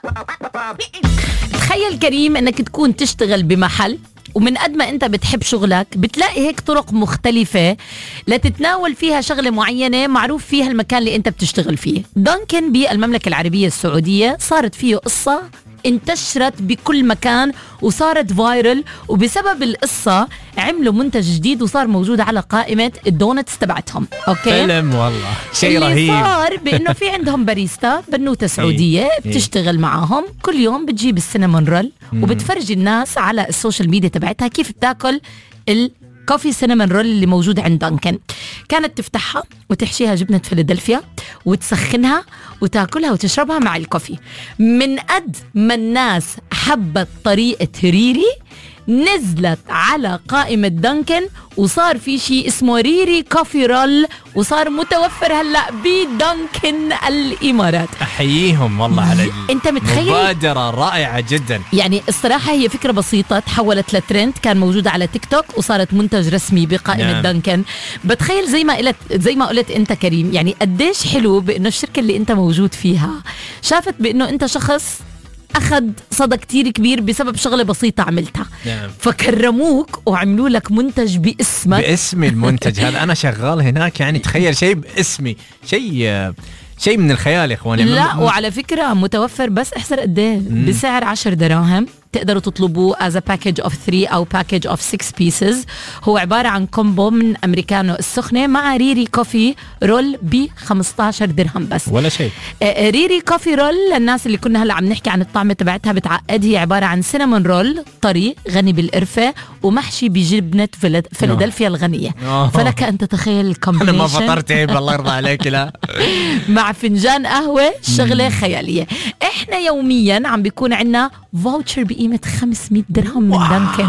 تخيل كريم انك تكون تشتغل بمحل، ومن قد ما انت بتحب شغلك بتلاقي هيك طرق مختلفة لتتناول فيها شغلة معينة معروف فيها المكان اللي انت بتشتغل فيه. دانكن بالمملكة العربية السعودية صارت فيه قصة انتشرت بكل مكان وصارت فايرل، وبسبب القصة عملوا منتج جديد وصار موجود على قائمة الدونتس تبعتهم. اوكي، فيلم والله شيء رهيب. اللي صار بانه في عندهم باريستا بنوتة سعودية بتشتغل معاهم كل يوم، بتجيب السينامون رول وبتفرجي الناس على السوشيال ميديا تبعتها كيف بتاكل الكوفي سينامون رول اللي موجود عند دانكن. كانت تفتحها وتحشيها جبنة فيلادلفيا وتسخنها وتاكلها وتشربها مع الكوفي. من قد ما الناس حبت طريقة ريري نزلت على قائمة دانكن وصار في شيء اسمه ريري كوفي رول، وصار متوفر هلأ بدانكن الإمارات. أحييهم والله على انت متخيل؟ مبادرة رائعة جدا. يعني الصراحة هي فكرة بسيطة تحولت لترند، كان موجودة على تيك توك وصارت منتج رسمي بقائمة نعم. دانكن. بتخيل زي ما قلت انت كريم، يعني قديش حلو بانه الشركة اللي انت موجود فيها شافت بانه انت شخص أخذ صدى كتير كبير بسبب شغلة بسيطة عملتها. نعم. فكرموك وعملوا لك منتج باسمك، باسم المنتج هذا. أنا شغال هناك، يعني تخيل شيء باسمي، شيء من الخيال يا إخواني. لا وعلى فكرة متوفر، بس احسر قديه بسعر 10 دراهم. تقدروا تطلبوه as a package of 3 أو package of 6 pieces. هو عبارة عن كومبو من أمريكانو السخنة مع ريري كوفي رول ب 15 درهم بس، ولا شيء. ريري كوفي رول للناس اللي كنا هلا عم نحكي عن الطعمة تبعتها بتعقد، هي عبارة عن سينامون رول طري غني بالقرفة ومحشي بجبنة فيلادلفيا الغنية. فلك أن تتخيل الكومبينيشن. أنا ما فطرت بالله يرضى عليك. لا مع فنجان قهوة، شغلة خيالية. احنا يوميا عم بيكون عنا فاوتشر بقيمة 500 درهم من دانكن.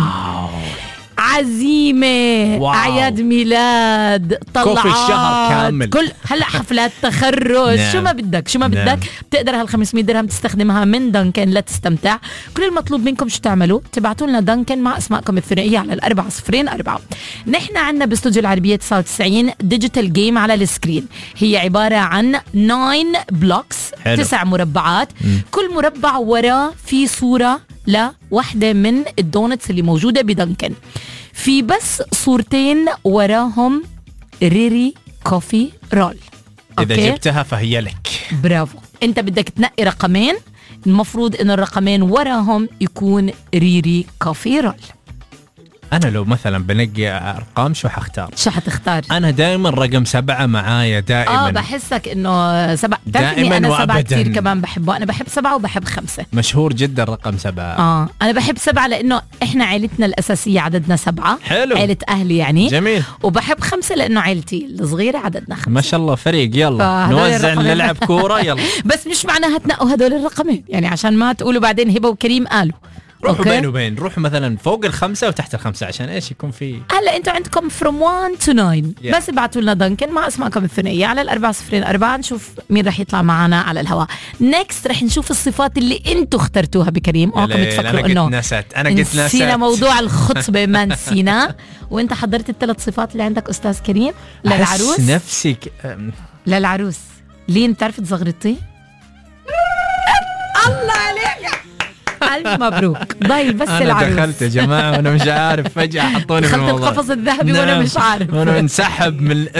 عزيمة، أعياد ميلاد، طلعات، كوفي الشهر كامل، كل هلأ حفلات تخرج. نعم. شو ما بدك نعم. بتقدر هال 500 درهم تستخدمها من دانكن لتستمتع. كل المطلوب منكم شو تعملوا؟ تبعتوا لنا دانكن مع اسماءكم الثنائية على 4004. نحن عنا باستوديو العربية 99 ديجيتال جيم على السكرين. هي عبارة عن 9 بلوكس، 9 مربعات. كل مربع وراه في صورة لوحدة من الدونتس اللي موجودة بدانكن. في بس صورتين وراهم ريري كوفي رول. إذا جبتها فهي لك. برافو. انت بدك تنقي رقمين، المفروض ان الرقمين وراهم يكون ريري كوفي رول. أنا لو مثلا بنقي أرقام شو حتختار؟ أنا دائما رقم 7 معايا دائما. بحسك إنه 7 دائما أنا 7 وأبدا. كتير كمان بحبه. أنا بحب 7 وبحب 5. مشهور جدا رقم 7. أنا بحب 7 لأنه إحنا عائلتنا الأساسية عددنا 7. حلو. عائلة أهلي يعني. جميل. وبحب 5 لأنه عائلتي الصغيرة عددنا 5. ما شاء الله فريق. يلا نوزع نلعب كورة. يلا بس مش معناها تنقوا هدول الرقمين، يعني عشان ما تقولوا بعدين هبة وكريم قالوا. روحوا بين وبين، روحوا مثلا فوق 5 وتحت 5 عشان ايش يكون في. هلا انتوا عندكم from 1 to 9 بس ابعتوا لنا دانكن مع اسماءكم الثنائية على 4004. نشوف مين رح يطلع معنا على الهواء. نكست رح نشوف الصفات اللي انتوا اخترتوها بكريم. كنت تفكروا انه انا قلت نسينا موضوع الخطبة. ما نسينا. وانت حضرت ال3 صفات اللي عندك استاذ كريم للعروس. نفسك للعروس لين بتعرف تزغرطي. الله عليك، ألف مبروك. ضايل بس أنا العروس. دخلت يا جماعة وأنا مش عارف، فجأة حطوني في الموضوع. دخلت القفص الذهبي وأنا مش عارف. وأنا انسحب من